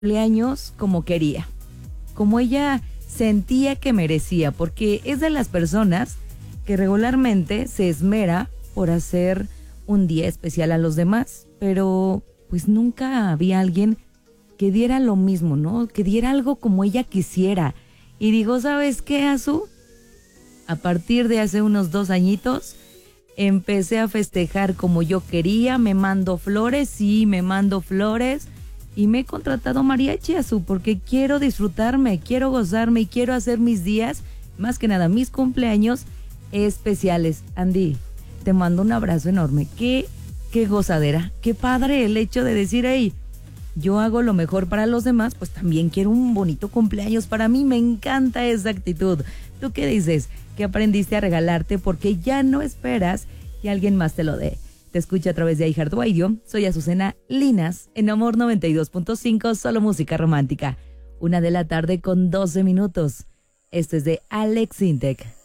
cumpleaños como quería, como ella sentía que merecía, porque es de las personas que regularmente se esmera por hacer un día especial a los demás, pero pues nunca había alguien que diera lo mismo, ¿no? Que diera algo como ella quisiera. Y digo, ¿sabes qué, Azu? A partir de hace unos 2 añitos, empecé a festejar como yo quería, me mando flores, sí, me mando flores, y me he contratado mariachi, Azu, porque quiero disfrutarme, quiero gozarme y quiero hacer mis días, más que nada mis cumpleaños especiales. Andy, te mando un abrazo enorme. Qué gozadera, qué padre el hecho de decir, hey, yo hago lo mejor para los demás, pues también quiero un bonito cumpleaños para mí. Me encanta esa actitud. ¿Tú qué dices? ¿Qué aprendiste a regalarte porque ya no esperas que alguien más te lo dé? Te escucho a través de iHeartRadio. Soy Azucena Linas en Amor 92.5, solo música romántica. 1 de la tarde con 12 minutos. Esto es de Alex Intec.